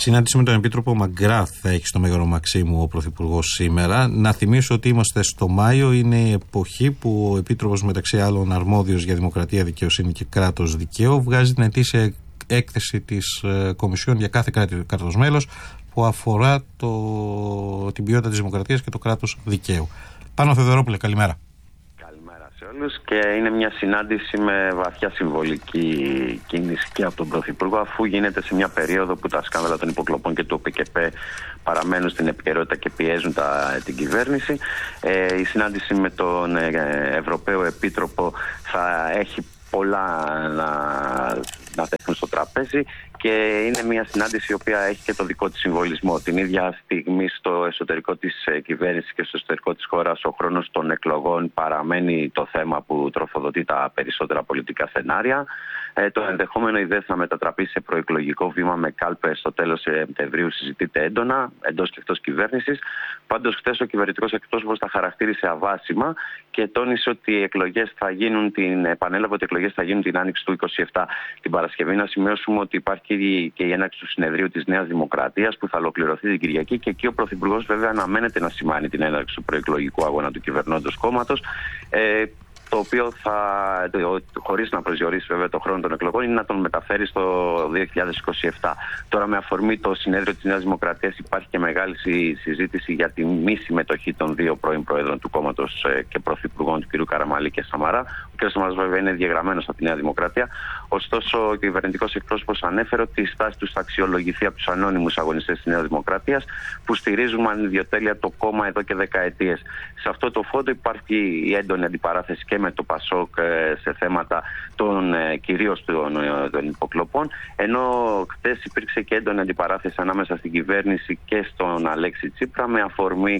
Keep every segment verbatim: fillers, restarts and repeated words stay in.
Συνάντηση με τον Επίτροπο Μαγκράθ θα έχει στο Μέγαρο Μαξίμου ο Πρωθυπουργός σήμερα. Να θυμίσω ότι είμαστε στο Μάιο, είναι η εποχή που ο Επίτροπος, μεταξύ άλλων αρμόδιος για δημοκρατία, δικαιοσύνη και κράτος δικαίου, βγάζει την ετήσια έκθεση της ε, Κομισιόν για κάθε κράτος μέλος που αφορά το, την ποιότητα της δημοκρατίας και το κράτος δικαίου. Πάνο Θεοδωρόπουλε, καλημέρα. Καλημέρα σε όλους, και είναι μια συνάντηση με βαθιά συμβολική κίνηση και από τον Πρωθυπουργό, αφού γίνεται σε μια περίοδο που τα σκάνδαλα των υποκλοπών και του Ο Π Κ Π παραμένουν στην επικαιρότητα και πιέζουν τα, την κυβέρνηση. Ε, η συνάντηση με τον ε, Ευρωπαίο Επίτροπο θα έχει πολλά να, να τέθουν στο τραπέζι, και είναι μια συνάντηση η οποία έχει και το δικό της συμβολισμό. Την ίδια στιγμή στο εσωτερικό της κυβέρνησης και στο εσωτερικό της χώρας ο χρόνος των εκλογών παραμένει το θέμα που τροφοδοτεί τα περισσότερα πολιτικά σενάρια. Ε, το ενδεχόμενο ιδέα να μετατραπεί σε προεκλογικό βήμα με κάλπες στο τέλος Σεπτεμβρίου συζητείται έντονα εντός και εκτός κυβέρνησης. Πάντως, χθες ο κυβερνητικός εκπρόσωπος τα χαρακτήρισε αβάσιμα και τόνισε ότι οι εκλογές θα γίνουν την, επανέλαβε ότι οι εκλογές θα γίνουν την άνοιξη του είκοσι επτά. Την Παρασκευή να σημειώσουμε ότι υπάρχει και η έναρξη του συνεδρίου της Νέας Δημοκρατίας που θα ολοκληρωθεί την Κυριακή, και εκεί ο Πρωθυπουργός βέβαια αναμένεται να σημάνει την έναρξη του προεκλογικού αγώνα του κυβερνώντος κόμματος. Ε, το οποίο θα, χωρίς να προσδιορίσει βέβαια το χρόνο των εκλογών, είναι να τον μεταφέρει στο δύο χιλιάδες είκοσι επτά. Τώρα, με αφορμή το συνέδριο της Νέας Δημοκρατίας, υπάρχει και μεγάλη συζήτηση για τη μη συμμετοχή των δύο πρώην Προέδρων του κόμματος και Πρωθυπουργών, του κ. Καραμανλή και Σαμαρά. Ο κ. Σαμαράς βέβαια είναι διαγραμμένος από τη Νέα Δημοκρατία. Ωστόσο, ο κυβερνητικός εκπρόσωπος ανέφερε ότι η στάση του θα αξιολογηθεί από τους ανώνυμους αγωνιστές της Νέας Δημοκρατίας, που στηρίζουν με ανιδιοτέλεια το κόμμα εδώ και δεκαετίες. Σε αυτό το φόντο υπάρχει η έντονη αντιπαράθεση και με το Πασόκ σε θέματα των, κυρίως των, των υποκλοπών, ενώ χθες υπήρξε και έντονη αντιπαράθεση ανάμεσα στην κυβέρνηση και στον Αλέξη Τσίπρα με αφορμή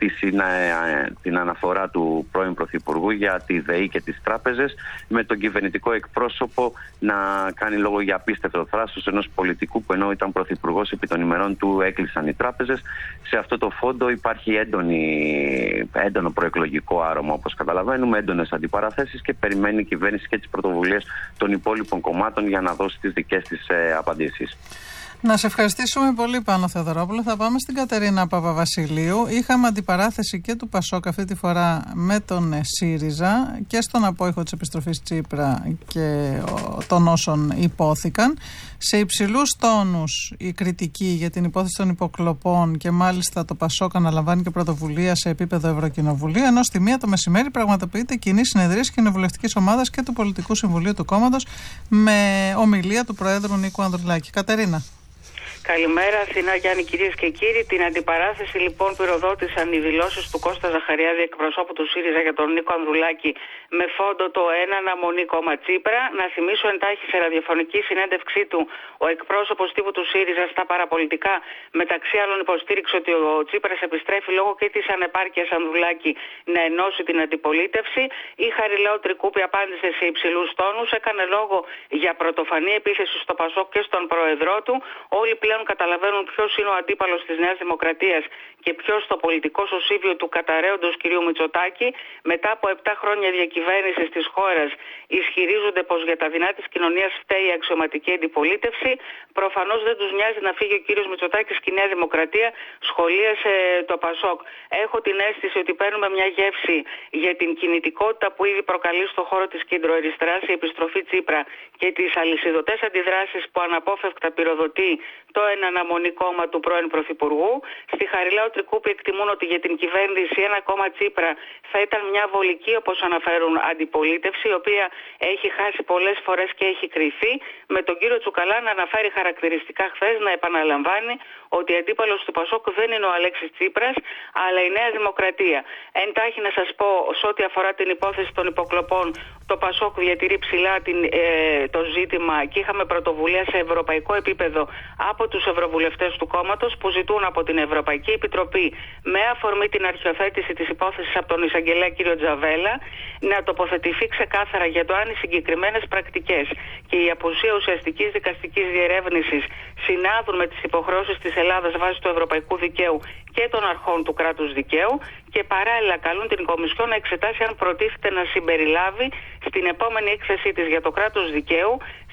την αναφορά του πρώην Πρωθυπουργού για τη ΔΕΗ και τις τράπεζες, με τον κυβερνητικό εκπρόσωπο να κάνει λόγο για απίστευτο θράσος ενός πολιτικού που, ενώ ήταν Πρωθυπουργός, επί των ημερών του έκλεισαν οι τράπεζες. Σε αυτό το φόντο υπάρχει έντονη, έντονο προεκλογικό άρωμα, όπως καταλαβαίνουμε, έντονες αντιπαραθέσεις, και περιμένει η κυβέρνηση και τις πρωτοβουλίες των υπόλοιπων κομμάτων για να δώσει τις δικές της ε, απαντήσεις. Να σε ευχαριστήσουμε πολύ, Πάνο Θεοδωρόπουλο. Θα πάμε στην Κατερίνα Παπαβασιλείου. Είχαμε αντιπαράθεση και του Πασόκ αυτή τη φορά με τον ΣΥΡΙΖΑ και στον απόϊχο της επιστροφής Τσίπρα και των όσων υπόθηκαν. Σε υψηλούς τόνους η κριτική για την υπόθεση των υποκλοπών, και μάλιστα το Πασόκ αναλαμβάνει και πρωτοβουλία σε επίπεδο Ευρωκοινοβουλίου, ενώ στη μία το μεσημέρι πραγματοποιείται κοινή συνεδρίαση κοινοβουλευτικής ομάδας και του Πολιτικού Συμβουλίου του κόμματος με ομιλία του Προέδρου Νίκου Ανδρουλάκη. Κατερίνα. Καλημέρα, Αθηνά, Γιάννη, κυρίες και κύριοι. Την αντιπαράθεση λοιπόν πυροδότησαν οι δηλώσεις του Κώστα Ζαχαριάδη, εκπροσώπου του ΣΥΡΙΖΑ, για τον Νίκο Ανδρουλάκη, με φόντο το ένα αναμονή κόμμα Τσίπρα. Να θυμίσω εντάχει σε ραδιοφωνική συνέντευξή του ο εκπρόσωπος τύπου του ΣΥΡΙΖΑ στα παραπολιτικά, μεταξύ άλλων υποστήριξε ότι ο Τσίπρας επιστρέφει λόγω και της ανεπάρκειας Ανδρουλάκη να ενώσει την αντιπολίτευση. Η Χαριλάου Τρικούπη απάντησε σε υψηλούς τόνους, έκανε λόγο για πρωτοφανή επίθεση στο Πασόκ και στον πρόεδρό του. Όλοι πλέον καταλαβαίνουν ποιος είναι ο αντίπαλος της Νέας Δημοκρατίας και ποιος στο πολιτικό σωσίβιο του καταραίοντος κ. Μητσοτάκη. Μετά από επτά χρόνια διακυβέρνησης της χώρας, ισχυρίζονται πως για τα δεινά της κοινωνίας φταίει η αξιωματική αντιπολίτευση. Προφανώς δεν τους νοιάζει να φύγει ο κ. Μητσοτάκης και η Νέα Δημοκρατία, σχολίασε το Πασόκ. Έχω την αίσθηση ότι παίρνουμε μια γεύση για την κινητικότητα που ήδη προκαλεί στο χώρο της κεντροαριστεράς η επιστροφή Τσίπρα και τις αλυσιδωτές αντιδράσεις που αναπόφευκτα πυροδοτεί το ένα αναμονή κόμμα του πρώην Πρωθυπουργού. Στη Χαριλάου Τρικούπη εκτιμούν ότι για την κυβέρνηση ένα κόμμα Τσίπρα θα ήταν μια βολική, όπως αναφέρουν, αντιπολίτευση, η οποία έχει χάσει πολλές φορές και έχει κρυφεί, με τον κύριο Τσουκαλά να αναφέρει χαρακτηριστικά χθες να επαναλαμβάνει ότι αντίπαλος του Πασόκ δεν είναι ο Αλέξης Τσίπρας, αλλά η Νέα Δημοκρατία. Εντάχει να σας πω, σε ό,τι αφορά την υπόθεση των υποκλοπών, το Πασόκ διατηρεί ψηλά την, ε, το ζήτημα, και είχαμε πρωτοβουλία σε ευρωπαϊκό επίπεδο από τους ευρωβουλευτές του κόμματος που ζητούν από την Ευρωπαϊκή Επιτροπή, με αφορμή την αρχιοθέτηση της υπόθεσης από τον εισαγγελέα κ. Τζαβέλα, να τοποθετηθεί ξεκάθαρα για το αν οι συγκεκριμένες πρακτικές και η απουσία ουσιαστικής δικαστικής διερεύνησης συνάδουν με τις υποχρεώσεις της Ελλάδας βάσει του ευρωπαϊκού δικαίου και των αρχών του κράτους δικαίου, και παράλληλα καλούν την Κομισιόν να εξετάσει αν προτίθεται να συμπεριλάβει στην επόμενη έκθεσή της για το κράτος δικαίου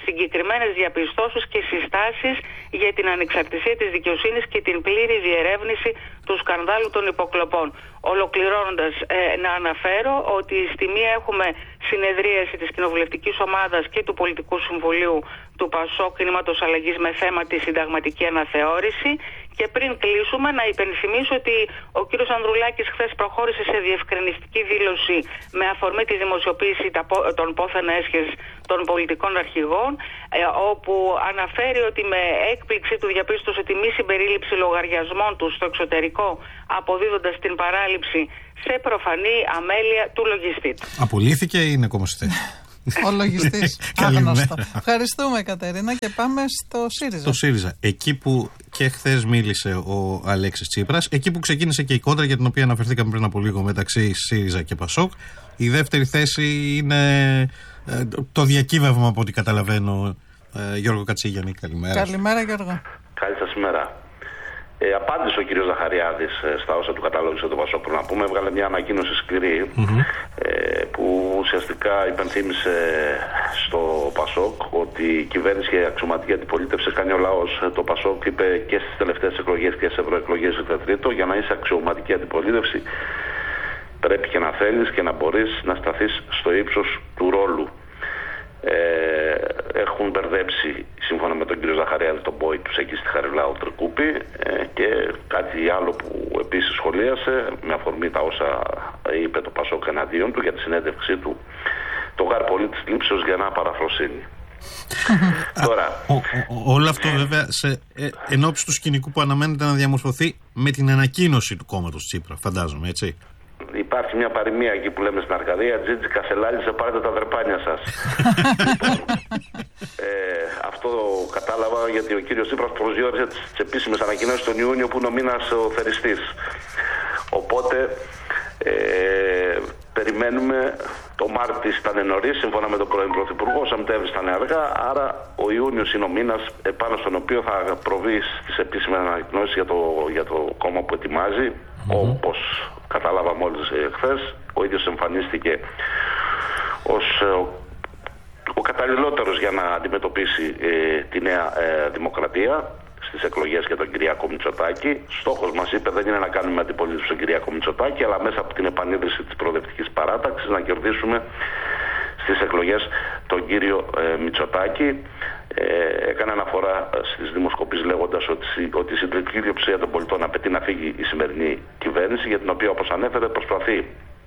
συγκεκριμένες διαπιστώσεις και συστάσεις για την ανεξαρτησία της δικαιοσύνης και την πλήρη διερεύνηση του σκανδάλου των υποκλοπών. Ολοκληρώνοντας, ε, να αναφέρω ότι στη μία έχουμε συνεδρίαση της Κοινοβουλευτικής Ομάδας και του Πολιτικού Συμβουλίου του ΠΑΣΟΚ Κινήματος Αλλαγής με θέμα τη συνταγματική αναθεώρηση. Και πριν κλείσουμε, να υπενθυμίσω ότι ο κύριος Ανδρουλάκης χθες προχώρησε σε διευκρινιστική δήλωση με αφορμή τη δημοσιοποίηση των πόθεν έσχες των πολιτικών αρχηγών, ε, όπου αναφέρει ότι με έκπληξη του διαπίστωσε τη μη συμπερίληψη λογαριασμών του στο εξωτερικό, αποδίδοντας την παράληψη σε προφανή αμέλεια του λογιστή. Απολύθηκε ή είναι ακόμα στη θέση? Ο λογιστής, άγνωστο. Ευχαριστούμε, Κατερίνα, και πάμε στο ΣΥΡΙΖΑ. Στο ΣΥΡΙΖΑ, εκεί που και χθες μίλησε ο Αλέξης Τσίπρας, εκεί που ξεκίνησε και η κόντρα για την οποία αναφερθήκαμε πριν από λίγο μεταξύ ΣΥΡΙΖΑ και ΠΑΣΟΚ. Η δεύτερη θέση είναι ε, το διακύβευμα, από ό,τι καταλαβαίνω. ε, Γιώργο Κατσίγιαννη, καλημέρα. Καλημέρα, Γιώργο. Καλή σας ημέρα. Ε, απάντησε ο κύριος Ζαχαριάδης ε, στα όσα του κατάλογησε το ΠΑΣΟΚ, να πούμε, έβγαλε μια ανακοίνωση σκληρή, mm-hmm. ε, που ουσιαστικά υπενθύμησε στο ΠΑΣΟΚ ότι η κυβέρνηση και η αξιωματική αντιπολίτευση κάνει ο λαός. Το ΠΑΣΟΚ είπε και στις τελευταίες εκλογές και στις ευρωεκλογές τρίτο, για να είσαι αξιωματική αντιπολίτευση πρέπει και να θέλεις και να μπορείς να σταθείς στο ύψος του ρόλου. Ε, έχουν μπερδέψει, σύμφωνα με τον κύριο Ζαχαριάδη, τον πόη τους εκεί στη Χαριλάου Τρικούπη, ε, και κάτι άλλο που επίσης σχολίασε με αφορμή τα όσα είπε το ΠΑΣΟΚ εναντίον του για τη συνέντευξή του, το γάρ πολύ της λήψεως για να παραφροσύνει. Τώρα, ο, ο, ο, όλο αυτό βέβαια σε ε, ενόψει του σκηνικού που αναμένεται να διαμορφωθεί με την ανακοίνωση του κόμματος Τσίπρα, φαντάζομαι, έτσι. Υπάρχει μια παροιμία εκεί που λέμε στην Αρκαδία, Τζίτζι Κασελάλη, πάρετε τα δρεπάνια σας. Λοιπόν, ε, αυτό κατάλαβα γιατί ο κύριος Τσίπρας προσδιορίσε τις επίσημες ανακοινώσεις τον Ιούνιο που είναι ο μήνας ο θεριστής. Οπότε ε, περιμένουμε, το Μάρτης ήταν νωρίς, σύμφωνα με τον πρώην Πρωθυπουργό, ο Σεπτέμβρης ήταν αργά, άρα ο Ιούνιος είναι ο μήνας επάνω στον οποίο θα προβεί στις επίσημες ανακοινώσεις για το, για το κόμμα που ετοιμάζει, mm-hmm. όπως κατάλαβα μόλις ε, χθες. Ο ίδιος εμφανίστηκε ως ε, ο, ο καταλληλότερος για να αντιμετωπίσει ε, τη νέα ε, δημοκρατία στις εκλογές για τον Κυριάκο Μητσοτάκη. Στόχος, μας είπε, δεν είναι να κάνουμε αντιπολίτευση στον Κυριάκο Μητσοτάκη, αλλά μέσα από την επανίδρυση της προοδευτικής παράταξης να κερδίσουμε στις εκλογές τον κύριο ε, Μητσοτάκη. Ε, έκανε αναφορά στις δημοσκοπήσεις λέγοντας ότι, ότι η συντριπτική πλειοψηφία των πολιτών απαιτεί να φύγει η σημερινή κυβέρνηση, για την οποία, όπως ανέφερε, προσπαθεί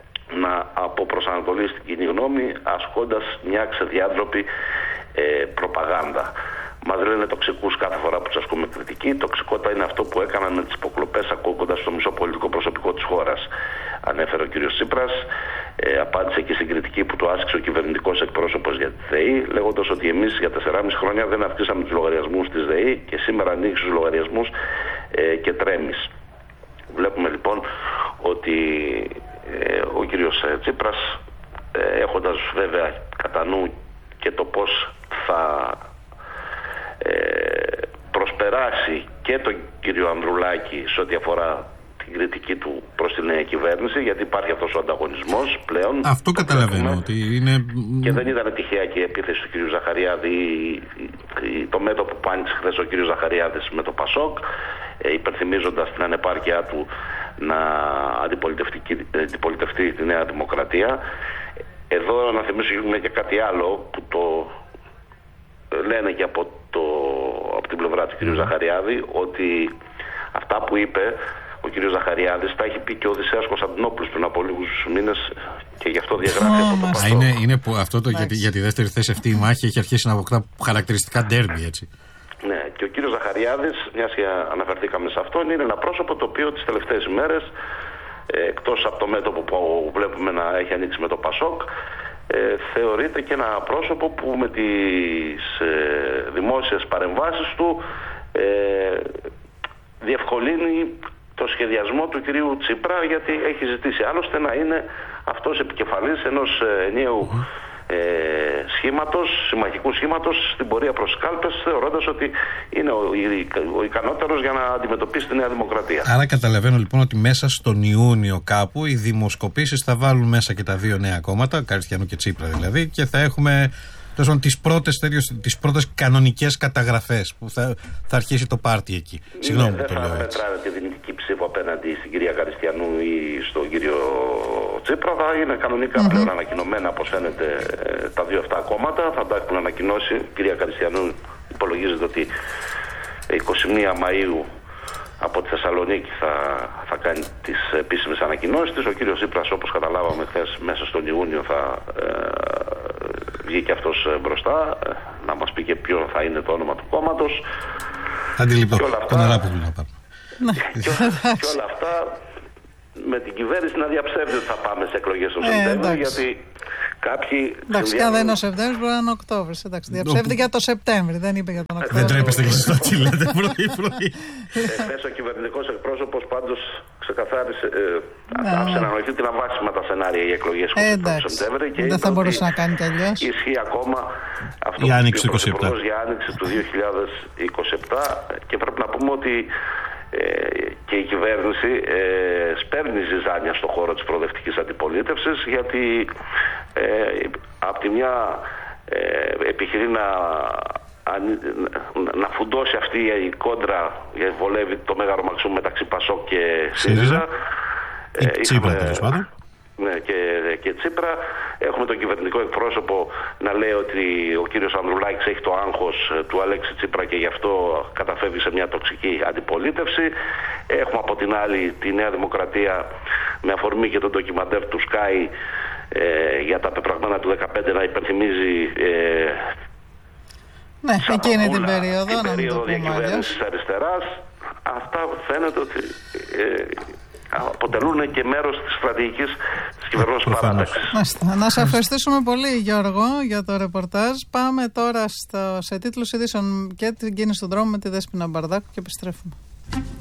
να αποπροσανατολίσει την κοινή γνώμη ασκώντας μια ξεδιάντροπη ε, προπαγάνδα. Μας λένε τοξικούς κάθε φορά που τους ασκούμε κριτική. Τοξικότητα είναι αυτό που έκαναν με τις υποκλοπές, ακούγοντας το μισό πολιτικό προσωπικό της χώρας, ανέφερε ο κύριος Τσίπρας. Ε, απάντησε και στην κριτική που του άσκησε ο κυβερνητικός εκπρόσωπος για τη ΔΕΗ, λέγοντας ότι εμείς για τεσσεράμισι χρόνια δεν αυξήσαμε τους λογαριασμούς της ΔΕΗ και σήμερα ανοίξει τους λογαριασμούς ε, και τρέμεις. Βλέπουμε λοιπόν ότι ε, ο κύριος Τσίπρας, ε, έχοντας βέβαια κατά νου και το πώς θα ε, προσπεράσει και τον κύριο Ανδρουλάκη σε ό,τι αφορά την κριτική του προς την νέα κυβέρνηση, γιατί υπάρχει αυτός ο ανταγωνισμός πλέον. Αυτό καταλαβαίνω ότι είναι... Και δεν ήταν τυχαία και η επίθεση του κύριου Ζαχαριάδη, το μέτωπο που άνοιξε χθες ο κύριος Ζαχαριάδης με το ΠΑΣΟΚ, ε, υπενθυμίζοντας την ανεπάρκειά του να αντιπολιτευτεί τη Νέα Δημοκρατία. Εδώ να θυμίσουμε και κάτι άλλο που το λένε και από, το, από την πλευρά του κύριου Ζαχαριάδη, ότι αυτά που είπε ο κύριος Ζαχαριάδης τα έχει πει και ο Οδυσσέας Κωνσταντινόπουλος πριν από λίγους μήνες και γι' αυτό διαγράφει από το ΠΑΣΟΚ. Είναι, είναι που αυτό το, για, τη, για τη δεύτερη θέση αυτή η μάχη έχει αρχίσει να αποκτά χαρακτηριστικά ντέρμπι, έτσι. Ναι, και ο κύριος Ζαχαριάδης, μιας και αναφερθήκαμε σε αυτόν, είναι ένα πρόσωπο το οποίο τις τελευταίες ημέρες, εκτός από το μέτωπο που βλέπουμε να έχει ανοίξει με το ΠΑΣΟΚ, ε, θεωρείται και ένα πρόσωπο που με τις ε, δημόσιες παρεμβάσεις του ε, διευκολύνει το σχεδιασμό του κυρίου Τσίπρα, γιατί έχει ζητήσει άλλωστε να είναι αυτός επικεφαλής ενός ενιαίου ε, σχήματος, συμμαχικού σχήματος στην πορεία προς τις κάλπες, θεωρώντας ότι είναι ο, ο ικανότερος για να αντιμετωπίσει τη Νέα Δημοκρατία. Άρα καταλαβαίνω λοιπόν ότι μέσα στον Ιούνιο κάπου οι δημοσκοπήσεις θα βάλουν μέσα και τα δύο νέα κόμματα, Καριστιανού και Τσίπρα δηλαδή, και θα έχουμε τις πρώτες, τις πρώτες κανονικές καταγραφές που θα, θα αρχίσει το πάρτι εκεί. Ναι, Συγγνώμη δεν που το θα λέω έτσι. μετράνε τη δυνητική ψήφο απέναντι στην κυρία Καριστιανού ή στον κύριο Τσίπρα. Θα είναι κανονικά mm-hmm. πλέον ανακοινωμένα, όπως φαίνεται, τα δύο αυτά κόμματα. Θα τα έχουν ανακοινώσει. Η κυρία Καριστιανού υπολογίζεται ότι εικοστή πρώτη Μαΐου από τη Θεσσαλονίκη θα, θα κάνει τις επίσημες ανακοινώσεις της. Ο κύριος Τσίπρας, όπως καταλάβαμε χθες, μέσα στον Ιούνιο θα ε, βγει και αυτός μπροστά, ε, να μας πει και ποιο θα είναι το όνομα του κόμματος. Αντιληπτό, τον Αράπογλου να πάρουμε. Και, και όλα αυτά με την κυβέρνηση να διαψεύδει ότι θα πάμε σε εκλογές το ε, Σεπτέμβριο, γιατί κάποιοι... Εντάξει, και αν δεν είναι ο Σεπτέμβριος, μπορεί να είναι ο Οκτώβρης. Εντάξει, διαψεύδει για το Σεπτέμβριο, δεν είπε για τον Οκτώβριο. Δεν τρέπεστε και εσείς το τι λέτε πρωί-πρωί. Χθες ο κυβερνητικός εκπρόσωπος πάντως ξεκαθάρισε, ε, άφησε να νοηθεί ότι είναι αβάσιμα τα σενάρια για εκλογές του Σεπτέμβρη. Δεν θα μπορούσε να κάνει κι αλλιώς. Ισχύει ακόμα αυτό η που Άνοιξη είπε ο Πρωθυπουργός για Άνοιξη του δύο χιλιάδες είκοσι επτά, και πρέπει να πούμε ότι Ε, και η κυβέρνηση ε, σπέρνει ζυζάνια στον χώρο της προοδευτικής αντιπολίτευσης, γιατί ε, από τη μια ε, επιχειρεί να, να φουντώσει αυτή η κόντρα, γιατί βολεύει το Μέγαρο Μαξίμου μεταξύ Πασόκ και ΣΥΡΙΖΑ. Ε, Τσίπρα, τέλος πάντων. Ναι, και, και Τσίπρα. Έχουμε τον κυβερνητικό εκπρόσωπο να λέει ότι ο κύριος Ανδρουλάκης έχει το άγχος του Αλέξη Τσίπρα και γι' αυτό καταφεύγει σε μια τοξική αντιπολίτευση. Έχουμε από την άλλη τη Νέα Δημοκρατία, με αφορμή και τον ντοκιμαντέρ του Sky ε, για τα πεπραγμένα του δεκαπέντε, να υπενθυμίζει ε, ναι, εκείνη την περίοδο, την περίοδο διακυβέρνησης αριστεράς. Αυτά φαίνεται ότι ε, αποτελούν και μέρος της στρατηγικής της κυβερνώσης παράταξης. Να σε ευχαριστήσουμε πολύ, Γιώργο, για το ρεπορτάζ. Πάμε τώρα στο, σε τίτλους ειδήσεων και την κίνηση στον δρόμο με τη Δέσποινα Μπαρδάκου και επιστρέφουμε.